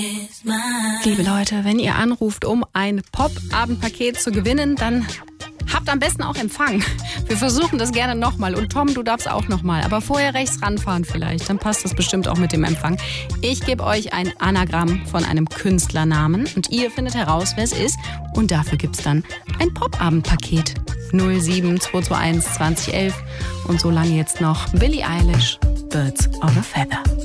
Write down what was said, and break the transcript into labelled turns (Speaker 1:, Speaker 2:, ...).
Speaker 1: Liebe Leute, wenn ihr anruft, um ein Pop-Abendpaket zu gewinnen, dann habt am besten auch Empfang. Wir versuchen das gerne nochmal. Und Tom, du darfst auch nochmal. Aber vorher rechts ranfahren vielleicht. Dann passt das bestimmt auch mit dem Empfang. Ich gebe euch ein Anagramm von einem Künstlernamen. Und ihr findet heraus, wer es ist. Und dafür gibt es dann ein Pop-Abendpaket. 07221 2011. Und so lange jetzt noch Billie Eilish, Birds of a Feather.